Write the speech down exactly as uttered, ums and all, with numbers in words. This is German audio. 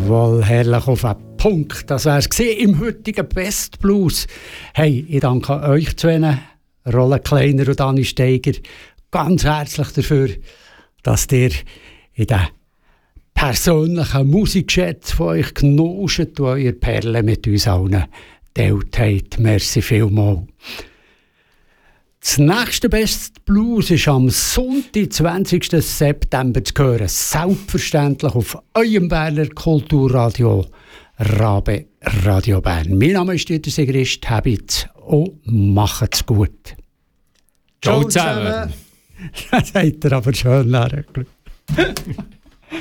Jawohl, herrlich auf den Punkt. Das war es im heutigen Best Blues. Hey, ich danke euch zwei, Roland Kleiner und Dani Steiger, ganz herzlich dafür, dass ihr in den persönlichen Musikschätz von euch genuscht und eure Perlen mit uns allen geteilt habt. Merci vielmals. Das nächste Best Blues ist am Sonntag, zwanzigsten September zu hören. Selbstverständlich auf eurem Berner Kulturradio Rabe Radio Bern. Mein Name ist Dieter Sigrist. Habt's und macht's gut. Ciao zusammen. Das hat er aber schön nachgeschaut.